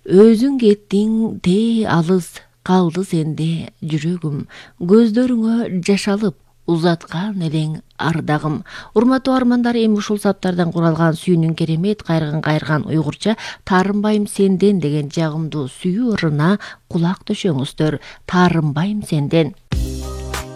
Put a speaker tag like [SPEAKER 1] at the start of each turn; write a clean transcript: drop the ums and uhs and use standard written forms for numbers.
[SPEAKER 1] Өзүң кеттиң те алыс, калды сенде жүрөгүм, көздөрүңө жаш алып узаткан элең ардагым. Урматтуу армандар, эми ушул саптардан куралган сүйүүнүн керемет кайрган уйгурча Таарынбайм сенден деген жагымдуу сүйүү ырына кулак төшөңүздөр. Таарынбайм сенден.